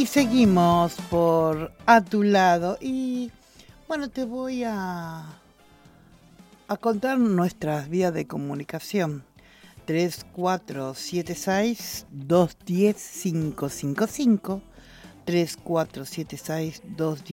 seguimos por A Tu Lado y bueno, te voy a contar nuestras vías de comunicación. 3476-210-555, 3476-210-555.